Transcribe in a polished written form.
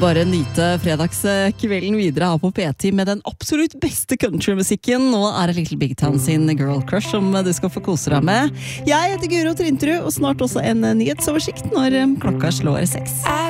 Bare nyte fredagskvelden videre her på P10 med den absolutt beste countrymusikken. Nå det Little Big Town sin Girl Crush som du skal få kose deg med. Jeg heter Guro Trintrud, og snart også en nyhetsoversikt når klokka slår 6.